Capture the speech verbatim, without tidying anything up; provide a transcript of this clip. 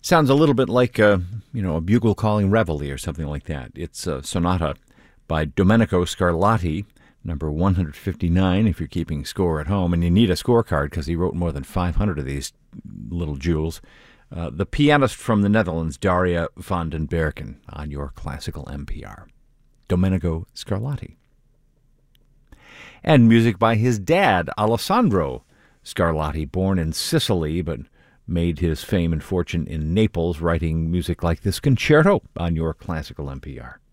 Sounds a little bit like a, you know, a bugle calling reveille or something like that. It's a sonata by Domenico Scarlatti, number one fifty-nine if you're keeping score at home, and you need a scorecard because he wrote more than five hundred of these little jewels. Uh, the pianist from the Netherlands, Daria van den Berken, on your classical N P R. Domenico Scarlatti. And music by his dad, Alessandro Scarlatti, born in Sicily but made his fame and fortune in Naples, writing music like this concerto on your classical N P R.